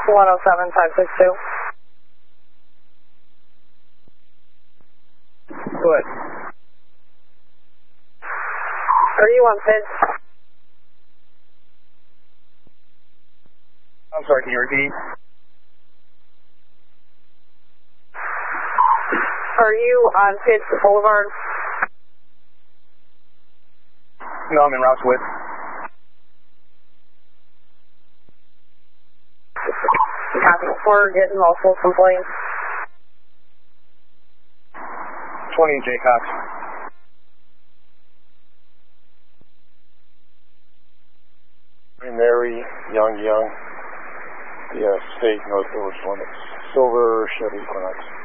107562. Good. Are you on PID? I'm sorry, can you repeat? Are you on PID Boulevard? No, I'm in Rousewood. Copy. We're getting multiple complaints. 20 Jaycox. Mary Young, the state North Village limits. Silver Chevy Equinox.